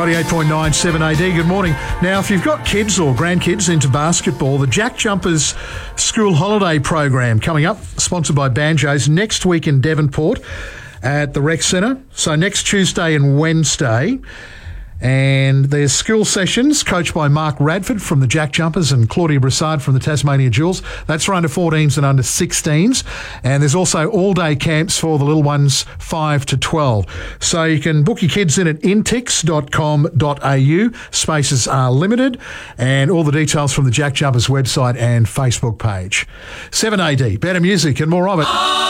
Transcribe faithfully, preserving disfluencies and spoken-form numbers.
ninety-eight point nine seven A D, good morning. Now, if you've got kids or grandkids into basketball, the Jack Jumpers School Holiday Program coming up, sponsored by Banjos, next week in Devonport at the Rec Centre. So next Tuesday and Wednesday. And there's school sessions coached by Mark Radford from the Jack Jumpers and Claudia Broussard from the Tasmania Jewels. That's for under fourteens and under sixteens. And there's also all-day camps for the little ones five to twelve. So you can book your kids in at intix dot com dot a u. Spaces are limited. And all the details from the Jack Jumpers website and Facebook page. seven A D, better music and more of it.